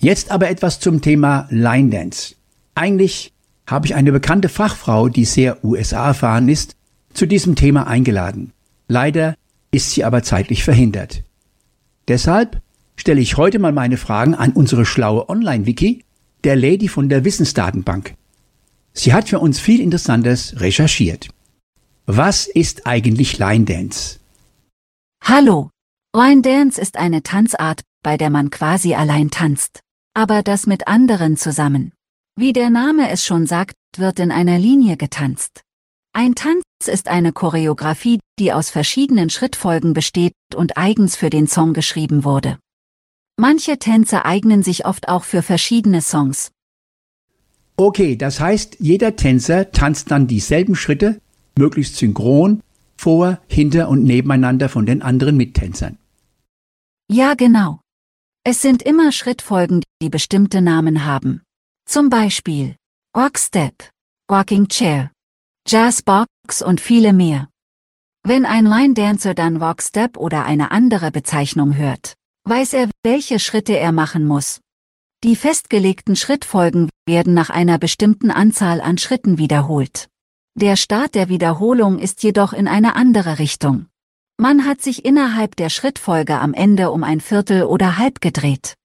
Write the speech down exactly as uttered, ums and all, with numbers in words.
Jetzt aber etwas zum Thema Line Dance. Eigentlich habe ich eine bekannte Fachfrau, die sehr U S A erfahren ist, zu diesem Thema eingeladen. Leider ist sie aber zeitlich verhindert. Deshalb stelle ich heute mal meine Fragen an unsere schlaue Online-Wiki, der Lady von der Wissensdatenbank. Sie hat für uns viel Interessantes recherchiert. Was ist eigentlich Line Dance? Hallo! Line Dance ist eine Tanzart, bei der man quasi allein tanzt. Aber das mit anderen zusammen. Wie der Name es schon sagt, wird in einer Linie getanzt. Ein Tanz ist eine Choreografie, die aus verschiedenen Schrittfolgen besteht und eigens für den Song geschrieben wurde. Manche Tänze eignen sich oft auch für verschiedene Songs. Okay, das heißt, jeder Tänzer tanzt dann dieselben Schritte, möglichst synchron, vor, hinter und nebeneinander von den anderen Mittänzern. Ja, genau. Es sind immer Schrittfolgen, die bestimmte Namen haben. Zum Beispiel Walk Step, Walking Chair, Jazz Box und viele mehr. Wenn ein Line Dancer dann Walk Step oder eine andere Bezeichnung hört, weiß er, welche Schritte er machen muss. Die festgelegten Schrittfolgen werden nach einer bestimmten Anzahl an Schritten wiederholt. Der Start der Wiederholung ist jedoch in eine andere Richtung. Man hat sich innerhalb der Schrittfolge am Ende um ein Viertel oder halb gedreht.